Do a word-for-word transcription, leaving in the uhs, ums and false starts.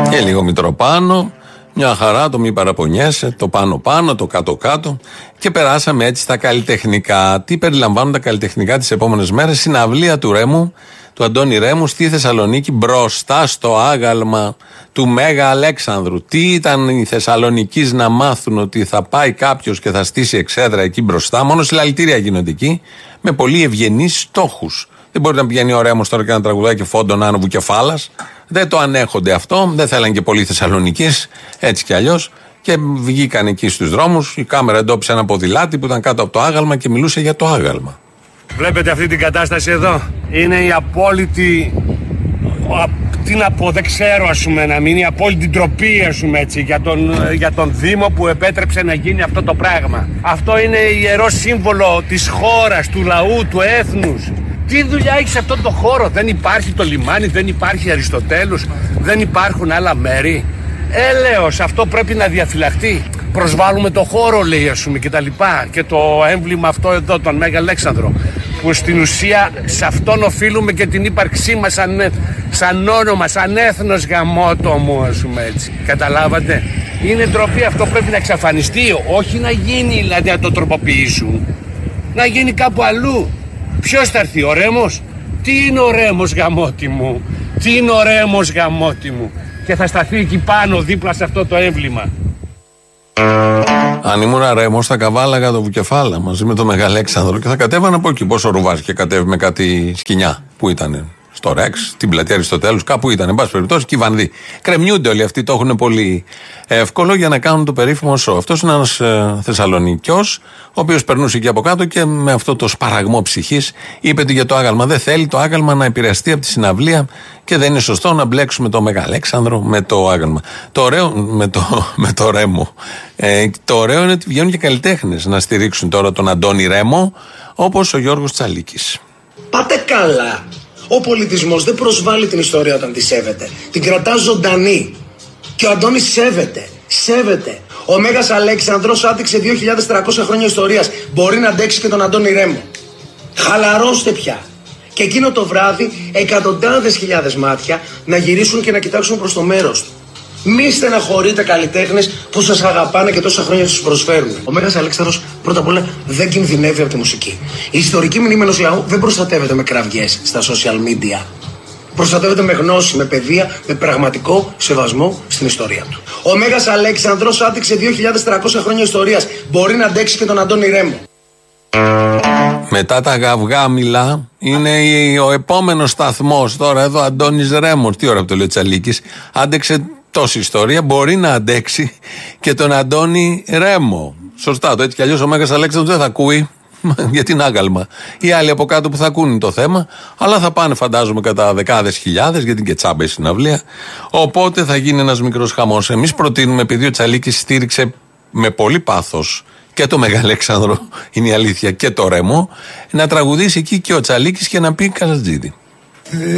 Και λίγο Μητροπάνο, μια χαρά, το μη παραπονιέσαι, το πάνω-πάνω, το κάτω-κάτω. Και περάσαμε έτσι στα καλλιτεχνικά. Τι περιλαμβάνουν τα καλλιτεχνικά τις επόμενες μέρες? Συναυλία του Ρέμου, του Αντώνη Ρέμου στη Θεσσαλονίκη, μπροστά στο άγαλμα του Μέγα Αλέξανδρου. Τι ήταν οι Θεσσαλονικείς να μάθουν ότι θα πάει κάποιος και θα στήσει εξέδρα εκεί μπροστά? Μόνο συλλαλητήρια γίνονται εκεί, με πολύ ευγενείς στόχους. Δεν μπορεί να πηγαίνει ο Ρέμος τώρα και να τραγουδάει και φόντον άνοβου κεφάλας. Δεν το ανέχονται αυτό, δεν θέλαν και πολλοί Θεσσαλονικείς, έτσι κι αλλιώς. Και βγήκαν εκεί στους δρόμους. Η κάμερα εντόπισε ένα ποδηλάτι που ήταν κάτω από το άγαλμα και μιλούσε για το άγαλμα. Βλέπετε αυτή την κατάσταση εδώ? Είναι η απόλυτη. Τι να πω, δεν ξέρω, ας πούμε, να μην είναι η απόλυτη ντροπή, ας πούμε, έτσι, για τον, για τον Δήμο που επέτρεψε να γίνει αυτό το πράγμα. Αυτό είναι ιερό σύμβολο της χώρας, του λαού, του έθνους. Τι δουλειά έχει σε αυτόν τον χώρο? Δεν υπάρχει το λιμάνι, δεν υπάρχει Αριστοτέλους, δεν υπάρχουν άλλα μέρη. Έλεος, αυτό πρέπει να διαφυλαχτεί. Προσβάλλουμε το χώρο, λέει, ας πούμε, και τα λοιπά. Και το έμβλημα αυτό εδώ, τον Μέγα Αλέξανδρο, που στην ουσία σε αυτόν οφείλουμε και την ύπαρξή μας σαν, σαν όνομα, σαν έθνος, γαμώτο μου, ας πούμε, έτσι. Καταλάβατε? Είναι ντροπή, αυτό πρέπει να εξαφανιστεί. Όχι να γίνει, δηλαδή να το τροποποιήσουν. Να γίνει κάπου αλλού. Ποιος θα έρθει, ο Ρέμος? Τι είναι ο Ρέμος, γαμώτη μου? Τι είναι ο Ρέμος, γαμώτη μου? Και θα σταθεί εκεί πάνω, δίπλα σε αυτό το έμβλημα. Αν ήμουν Ρέμος, θα καβάλαγα το Βουκεφάλα μαζί με το Μεγαλέξανδρο και θα κατέβανα από εκεί. Πόσο ρουβάζει και κατέβει με κάτι σκοινιά που ήταν στο Ρεξ, την πλατεία Αριστοτέλους, κάπου ήταν. Εν πάση περιπτώσει, Κυβανδί. Κρεμιούνται όλοι αυτοί, το έχουν πολύ εύκολο για να κάνουν το περίφημο σο. Αυτός είναι ένας ε, Θεσσαλονικιός, ο οποίος περνούσε εκεί από κάτω και με αυτό το σπαραγμό ψυχής είπε ότι για το άγαλμα δεν θέλει το άγαλμα να επηρεαστεί από τη συναυλία και δεν είναι σωστό να μπλέξουμε το Μεγαλέξανδρο με το άγαλμα. Το ωραίο, με το, με το Ρέμο. Ε, το ωραίο είναι ότι βγαίνουν και καλλιτέχνες να στηρίξουν τώρα τον Αντώνη Ρέμο, όπως ο Γιώργος Τσαλίκης. Πάτε καλά. Ο πολιτισμός δεν προσβάλλει την ιστορία όταν τη σέβεται. Την κρατά ζωντανή. Και ο Αντώνης σέβεται. Σέβεται. Ο Μέγας Αλέξανδρος άδειξε δύο χιλιάδες τριακόσια χρόνια ιστορίας. Μπορεί να αντέξει και τον Αντώνη Ρέμο. Χαλαρώστε πια. Και εκείνο το βράδυ εκατοντάδες χιλιάδες μάτια να γυρίσουν και να κοιτάξουν προς το μέρος του. Μη στεναχωρείτε καλλιτέχνες που σας αγαπάνε και τόσα χρόνια σας προσφέρουν. Ο Μέγας Αλέξανδρος πρώτα απ' όλα δεν κινδυνεύει από τη μουσική. Η ιστορική μνήμη ενός λαού δεν προστατεύεται με κραυγές στα social media. Προστατεύεται με γνώση, με παιδεία, με πραγματικό σεβασμό στην ιστορία του. Ο Μέγας Αλέξανδρος άδειξε δύο χιλιάδες τριακόσια χρόνια ιστορίας. Μπορεί να αντέξει και τον Αντώνη Ρέμο. Μετά τα γαυγάμιλα είναι ο επόμενος σταθμός. Τώρα εδώ Αντώνης Ρέμος. Τι ώρα που το λέει ο Τσαλίκης. Άντεξε τόση ιστορία, μπορεί να αντέξει και τον Αντώνη Ρέμο. Σωστά το, έτσι κι αλλιώς ο Μέγας Αλέξανδρος δεν θα ακούει γιατί είναι άγαλμα. Οι άλλοι από κάτω που θα ακούνε το θέμα, αλλά θα πάνε φαντάζομαι κατά δεκάδες χιλιάδες γιατί και τσάμπα η συναυλία. Οπότε θα γίνει ένας μικρός χαμός. Εμείς προτείνουμε, επειδή ο Τσαλίκης στήριξε με πολύ πάθος και το Μεγαλέξανδρο, είναι η αλήθεια, και το Ρέμο, να τραγουδήσει εκεί και ο Τσαλίκης και να πει Καλατζίδη.